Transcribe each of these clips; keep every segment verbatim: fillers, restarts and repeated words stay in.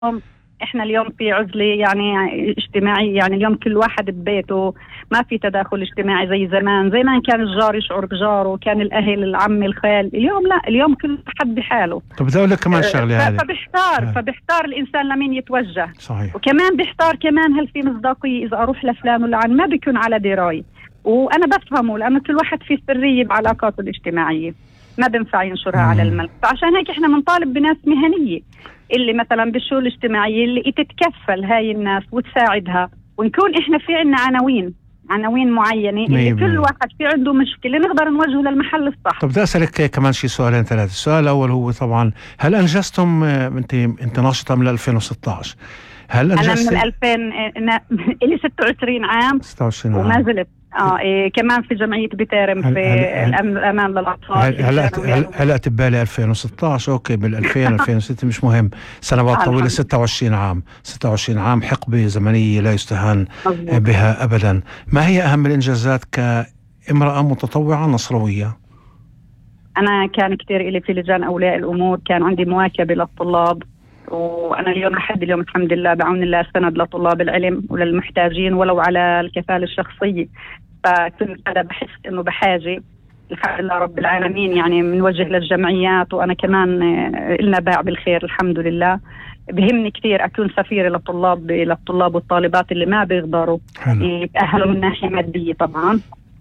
احنا اليوم في عزلة يعني اجتماعية، يعني اليوم كل واحد ببيته، ما في تداخل اجتماعي زي زمان. زمان كان الجار يشعر بجاره، كان الاهل العم الخال. اليوم لا، اليوم كل حد بحاله. طب بدي اقول لك كمان شغله هذه، فبيحتار فبيحتار الانسان لمين يتوجه. صحيح. وكمان بيحتار كمان هل في مصداقية اذا اروح لفلان ولا عن، ما بيكون على دراية. وانا بفهمه لانه كل واحد في سرية بعلاقاته الاجتماعية، ما بينفع ينشرها مم. على الملأ. فعشان هيك احنا بنطالب بناس مهنية اللي مثلا بالشؤون الاجتماعية اللي تتكفل هاي الناس وتساعدها، ونكون احنا في عنا عناوين عناوين معينة اللي كل واحد في عنده مشكلة نقدر نوجهه للمحل الصح. طب بدي أسألك كمان شي سؤالين ثلاثة. السؤال الأول هو طبعا هل أنجزتم، انت انت ناشطة من ألفين وستة عشر، هل أنجزت؟ أنا من ألفين إلي ستة وعشرين عام ستة وعشرين عام وما زلت اه إيه كمان في جمعية بتارم في الأمن الأمان للأطفال. هلا هلا تبالي ألفين وستة عشر اوكي، بال ألفين ألفين وستة مش مهم، سنوات طويلة. ستة وعشرين عام ستة وعشرين عام حقبة زمنية لا يستهان بها أبدا. ما هي أهم الإنجازات كامرأة متطوعة نصروية؟ أنا كان كتير إلي في لجان أولياء الأمور، كان عندي مواكبة للطلاب، وأنا اليوم لحد اليوم الحمد لله بعون الله سند لطلاب العلم وللمحتاجين ولو على الكفالة الشخصية. فكنت هذا بحس إنه بحاجة الحمد لله رب العالمين، يعني منوجه للجمعيات، وأنا كمان لنا باع بالخير الحمد لله. بهمني كثير أكون سفيرة للطلاب للطلاب والطالبات اللي ما بيقدروا يتأهلوا من ناحية مادية طبعا.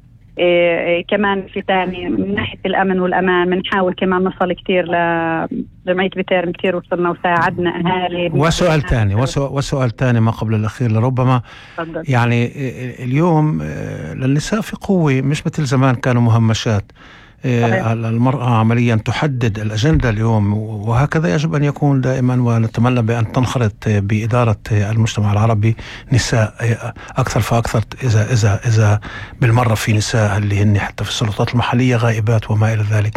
إيه إيه كمان في تاني من ناحية الأمن والأمان بنحاول كمان نصل كتير لجمعية بتارم، كتير وصلنا وساعدنا أهالي. وسؤال تاني وسؤال, وسؤال تاني ما قبل الأخير لربما فضل. يعني اليوم للنساء في قوة، مش مثل زمان كانوا مهمشات. المرأة عمليا تحدد الأجندة اليوم، وهكذا يجب أن يكون دائما، ونتمنى بأن تنخرط بإدارة المجتمع العربي نساء أكثر فأكثر، إذا إذا إذا بالمرة في نساء اللي هن حتى في السلطات المحلية غائبات وما إلى ذلك.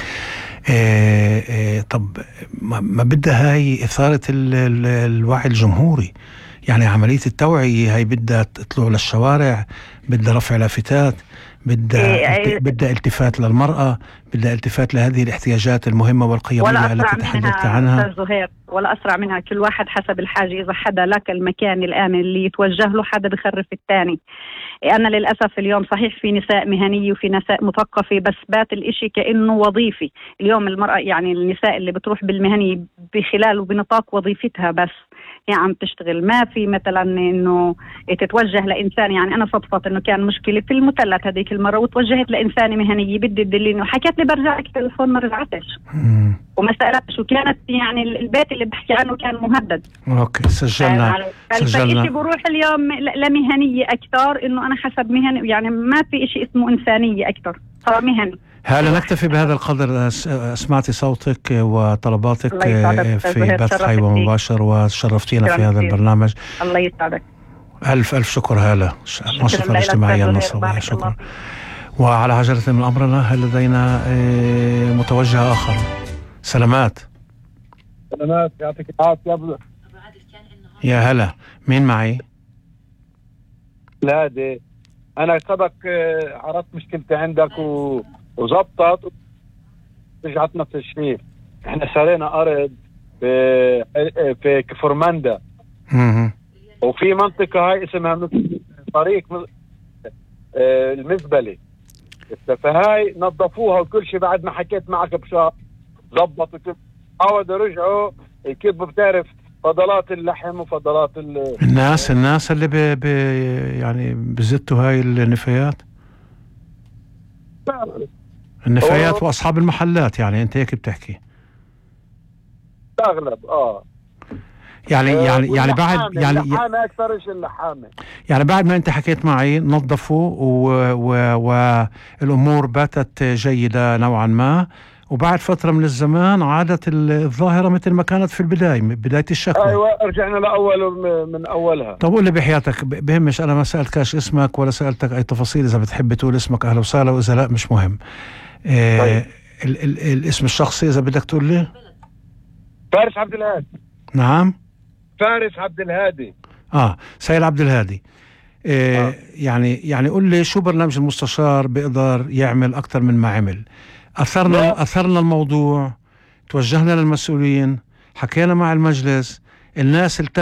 إيه إيه طب ما بدها هاي إثارة ال ال الوعي الجمهوري، يعني عملية التوعية هاي بدها تطلع للشوارع، بدها رفع لافتات، بدها بدها التفات للمرأة، بدها التفات لهذه الاحتياجات المهمة والقيمية التي تحدثت عنها. ولا أسرع منها، كل واحد حسب الحاجة. إذا حدا لك المكان الآن اللي يتوجه له، حدا بخرف الثاني. أنا للأسف اليوم صحيح في نساء مهنية وفي نساء مثقفة، بس بات الإشي كأنه وظيفي. اليوم المرأة يعني النساء اللي بتروح بالمهنية بخلال وبنطاق وظيفتها بس يعني عم تشتغل، ما في مثلا انه تتوجه لانسان. يعني انا صدفت انه كان مشكله في المثلث هذيك المره وتوجهت لانسانه مهنيه بدي تدليني، وحكت لي برجع لك تليفون ما رجعتش وما سالتش، وكانت يعني البيت اللي بحكي عنه كان مهدد. اوكي سجلنا سجلنا. بروح اليوم لمهنيه اكثر، انه انا حسب مهني، يعني ما في شيء اسمه انسانيه اكثر، صار مهني. هلا نكتفي بهذا القدر. سمعتي صوتك وطلباتك في بث حي ومباشر، وشرفتينا في هذا البرنامج. الله يسعدك. ألف ألف شكر هالة، الناشطة الاجتماعية النصروية. شكرا. وعلى عجلة من أمرنا، هل لدينا متوجه آخر؟ سلامات. سلامات، يعطيك العافية. يا هلا، مين معي؟ لا دي أنا سبق عرضت مشكلتي عندك و وزبطت رجعت نفس الشيء. احنا شرينا ارض في في كفرماندا، وفي منطقه هاي اسمها طريق المزبله، فهاي نظفوها وكل شيء. بعد ما حكيت معك بشهر زبطوا كيف عودوا رجعوا كيف بتعرف فضلات اللحم وفضلات الناس الناس اللي بي بي يعني بزتوا هاي النفايات النفايات أوه. واصحاب المحلات، يعني انت هيك بتحكي اغلب اه يعني يعني يعني بعد يعني اللحامة اكثرش اللحامة، يعني بعد ما انت حكيت معي نظفوا والامور باتت جيدة نوعا ما، وبعد فترة من الزمان عادت الظاهرة مثل ما كانت في البداية، بداية الشكوى. ايوه رجعنا لاول من اولها. طب قول لي بحياتك، بهمش انا ما سألتكش اسمك ولا سألتك اي تفاصيل، اذا بتحب تقول اسمك اهلا وسهلا، واذا لا مش مهم. إيه طيب. ال ال الاسم الشخصي اذا بدك تقول لي. فارس عبد الهادي. نعم فارس عبد الهادي. اه سيد عبد الهادي. إيه آه. يعني يعني قول لي شو برنامج المستشار بيقدر يعمل اكثر من ما عمل؟ اثرنا لا. اثرنا الموضوع، توجهنا للمسؤولين، حكينا مع المجلس، الناس